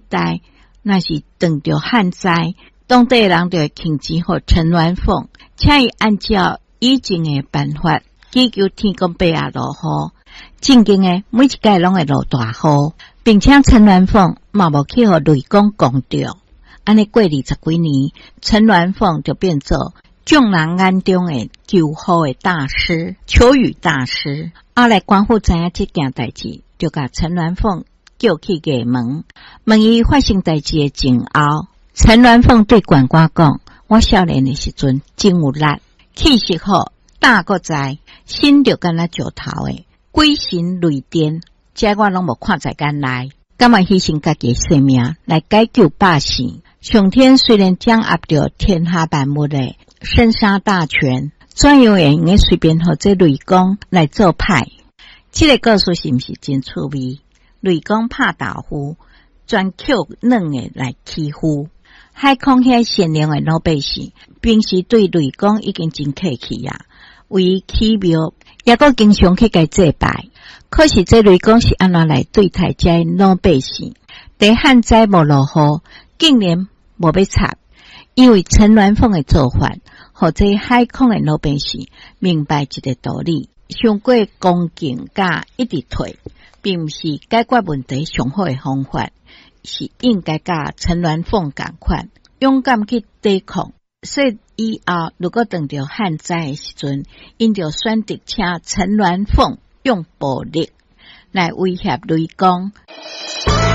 代，那是遇到旱灾，当地人就会请钱给陈鸾凤，请伊按照以前的办法，祈求天公伯啊落雨。正经的每一届拢会落大雨，并且陈鸾凤嘛无去互雷公讲着。安尼过20几年，陈鸾凤就变做众人眼中的求雨的大师、求雨大师。后来官府知影这件代志，就甲陈鸾凤叫去衙门，问伊发生代志的前后。陈鸾凤对官官讲：我少年的时阵真有力，气势好，胆阁在，心就敢若石头的。鬼神雷电，这我拢无看在眼内，甘愿牺牲家己的性命来解救百姓。上天虽然掌握着天下万物的生杀大权，怎样会用的随便和这雷公来做派？这个故事是不是真趣味？雷公拍豆腐，专扣软的来欺负海空遐善良的老百姓，平时对雷公已经真客气啊，为伊起庙，也阁经常去甲祭拜。可是这雷公是安怎来对待这老百姓？在旱灾无落雨，竟然无要插，因为陈鸾凤的做法，或者海空的老百姓明白一个道理：上过恭敬甲一直退，并不是解决问题上好的方法，是应该甲陈鸾凤同款，勇敢去抵抗。所以以后如果遇到旱灾的时阵，因就选择请陈鸾凤用暴力来威胁雷公。